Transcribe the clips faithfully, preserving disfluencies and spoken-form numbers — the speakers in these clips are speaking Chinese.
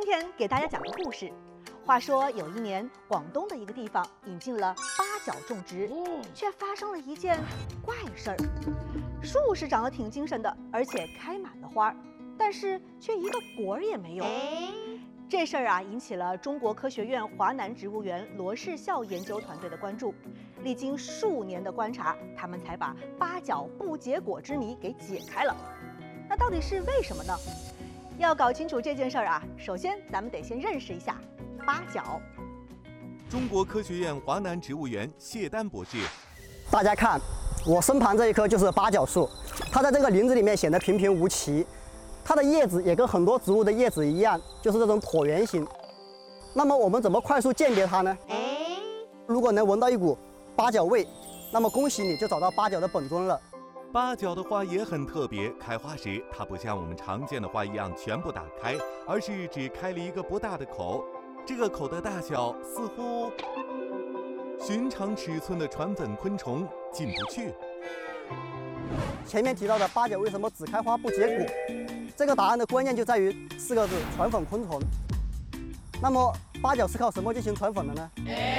天给大家讲个故事。话说有一年，广东的一个地方引进了八角种植，却发生了一件怪事儿。树是长得挺精神的，而且开满了花，但是却一个果儿也没有。这事儿啊，引起了中国科学院华南植物园罗氏孝研究团队的关注。历经数年的观察，他们才把八角不结果之谜给解开了。那到底是为什么呢？要搞清楚这件事儿啊，首先咱们得先认识一下八角。 中国科学院华南植物园谢丹博士， 大家看，我身旁这一棵就是八角树，它在这个林子里面显得平平无奇。它的叶子也跟很多植物的叶子一样，就是这种椭圆形。那么我们怎么快速鉴别它呢？如果能闻到一股八角味，那么恭喜你就找到八角的本尊了。 八角的花也很特别，开花时它不像我们常见的花一样全部打开，而是只开了一个不大的口。这个口的大小似乎寻常尺寸的传粉昆虫进不去。 前面提到的八角为什么只开花不结果？这个答案的关键就在于四个字：传粉昆虫。那么八角是靠什么进行传粉的呢？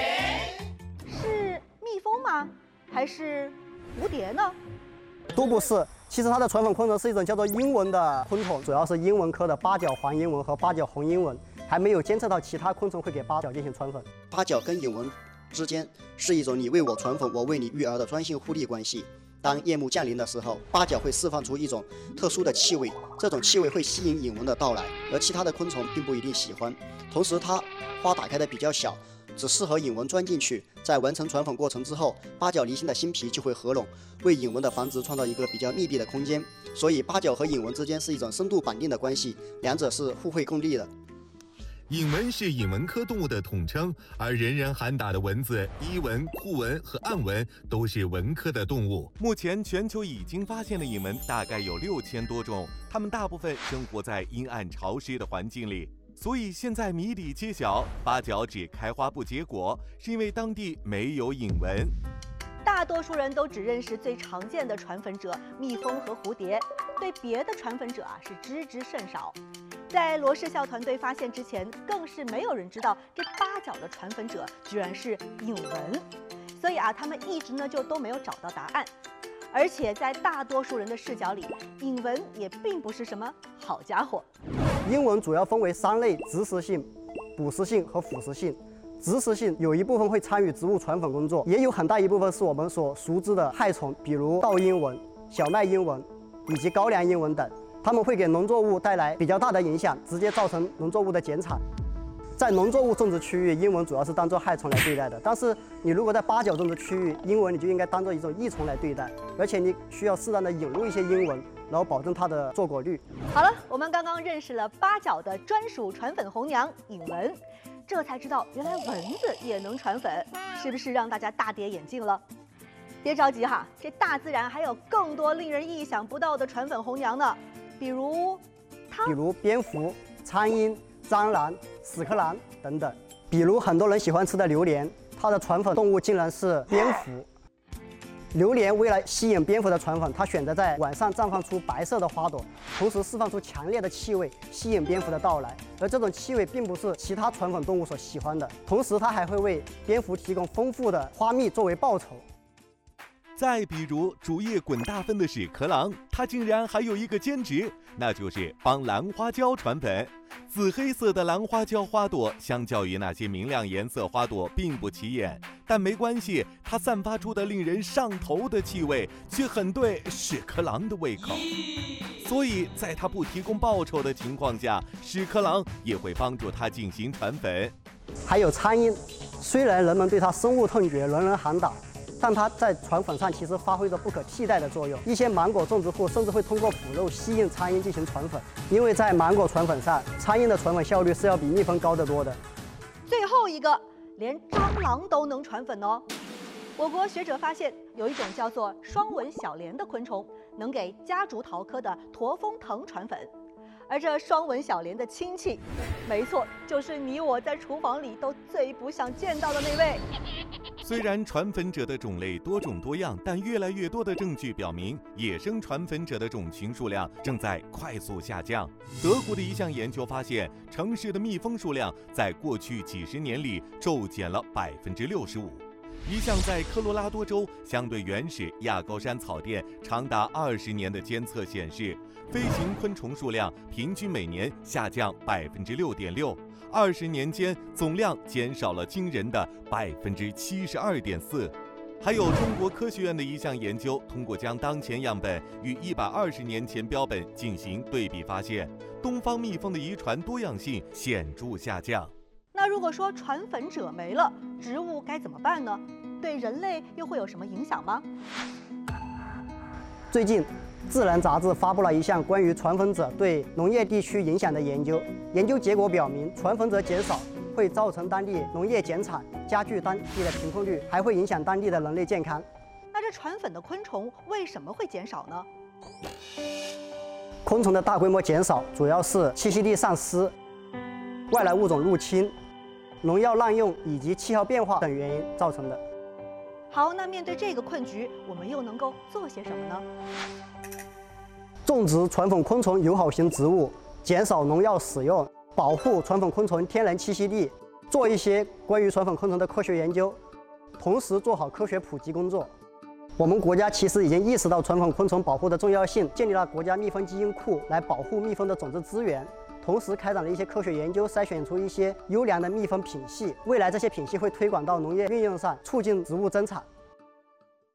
是蜜蜂吗？还是蝴蝶呢？ 都不是。其实它的传粉昆虫是一种叫做鹰蚊的昆虫，主要是鹰蚊科的八角黄鹰蚊和八角红鹰蚊，还没有监测到其他昆虫会给八角进行传粉。 八角跟鹰蚊之间是一种你为我传粉，我为你育儿的专性互利关系。当夜幕降临的时候，八角会释放出一种特殊的气味，这种气味会吸引蚁蚊的到来，而其他的昆虫并不一定喜欢。同时，它花打开的比较小，只适合蚁蚊钻进去。在完成传粉过程之后，八角离心的新皮就会合拢，为蚁蚊的繁殖创造一个比较密闭的空间。所以，八角和蚁蚊之间是一种深度绑定的关系，两者是互惠共利的。 隐蚊是隐蚊科动物的统称，而人人喊打的蚊子伊蚊、库蚊和暗蚊都是蚊科的动物。 目前全球已经发现的隐蚊大概有六千多种，它们大部分生活在阴暗潮湿的环境里。所以现在谜底揭晓，八角只开花不结果，是因为当地没有隐蚊。 大多数人都只认识最常见的传粉者蜜蜂和蝴蝶，对别的传粉者啊是知之甚少。在罗氏孝团队发现之前，更是没有人知道这八角的传粉者居然是隐蚊，所以啊，他们一直呢就都没有找到答案。而且在大多数人的视角里，隐蚊也并不是什么好家伙。 鹰蚊主要分为三类：植食性、捕食性和腐食性。植食性有一部分会参与植物传粉工作，也有很大一部分是我们所熟知的害虫，比如稻鹰蚊、小麦鹰蚊以及高粱鹰蚊等。它们会给农作物带来比较大的影响，直接造成农作物的减产。在农作物种植区域，鹰蚊主要是当作害虫来对待的。但是你如果在八角种植区域，鹰蚊你就应该当做一种益虫来对待，而且你需要适当的引入一些鹰蚊，然后保证它的坐果率。 好了，我们刚刚认识了八角的专属传粉红娘隐蚊，这才知道原来蚊子也能传粉，是不是让大家大跌眼镜了？别着急哈，这大自然还有更多令人意想不到的传粉红娘呢。比如它， 比如蝙蝠、苍蝇、蟑螂、屎壳郎等等。比如很多人喜欢吃的榴莲，它的传粉动物竟然是蝙蝠。榴莲为了吸引蝙蝠的传粉，它选择在晚上绽放出白色的花朵，同时释放出强烈的气味，吸引蝙蝠的到来。而这种气味并不是其他传粉动物所喜欢的，同时它还会为蝙蝠提供丰富的花蜜作为报酬。 再比如主业滚大分的屎壳郎，它竟然还有一个兼职，那就是帮兰花椒传粉。紫黑色的兰花椒花朵相较于那些明亮颜色花朵并不起眼，但没关系，它散发出的令人上头的气味却很对屎壳郎的胃口。所以在它不提供报酬的情况下，屎壳郎也会帮助它进行传粉。 还有苍蝇，虽然人们对它深恶痛绝，人人喊打，但它在传粉上其实发挥着不可替代的作用。一些芒果种植户甚至会通过腐肉吸引苍蝇进行传粉，因为在芒果传粉上，苍蝇的传粉效率是要比蜜蜂高得多的。 最后一个，连蟑螂都能传粉哦。我国学者发现，有一种叫做双纹小蠊的昆虫，能给夹竹桃科的驼峰藤传粉。而这双纹小蠊的亲戚，没错，就是你我在厨房里都最不想见到的那位虽然传粉者的种类多种多样，但越来越多的证据表明，野生传粉者的种群数量正在快速下降。德国的一项研究发现，城市的蜜蜂数量在过去几十年里骤减了百分之六十五。一项在科罗拉多州相对原始亚高山草甸长达二十年的监测显示，飞行昆虫数量平均每年下降百分之六点六，二十年间总量减少了惊人的百分之七十二点四。还有中国科学院的一项研究，通过将当前样本与一百二十年前标本进行对比，发现东方蜜蜂的遗传多样性显著下降。 那如果说传粉者没了，植物该怎么办呢？对人类又会有什么影响吗？ 最近，《自然》杂志发布了一项关于传粉者对农业地区影响的研究。研究结果表明，传粉者减少会造成当地农业减产，加剧当地的贫困率，还会影响当地的人类健康。 那这传粉的昆虫为什么会减少呢？ 昆虫的大规模减少主要是栖息地丧失、外来物种入侵、农药滥用以及气候变化等原因造成的。 好，那面对这个困局，我们又能够做些什么呢？ 种植传粉昆虫友好型植物，减少农药使用，保护传粉昆虫天然栖息地，做一些关于传粉昆虫的科学研究，同时做好科学普及工作。我们国家其实已经意识到传粉昆虫保护的重要性，建立了国家蜜蜂基因库来保护蜜蜂的种子资源。同时开展了一些科学研究，筛选出一些优良的蜜蜂品系。未来这些品系会推广到农业运用上，促进植物增产。